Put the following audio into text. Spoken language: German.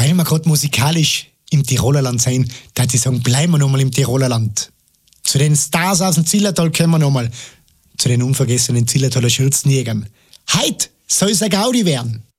weil wir gerade musikalisch im Tiroler Land sein, da ich sagen, bleiben wir nochmal im Tiroler Land. Zu den Stars aus dem Zillertal kommen wir nochmal. Zu den unvergessenen Zillertaler Schürzenjägern. Heut soll es ein Gaudi werden.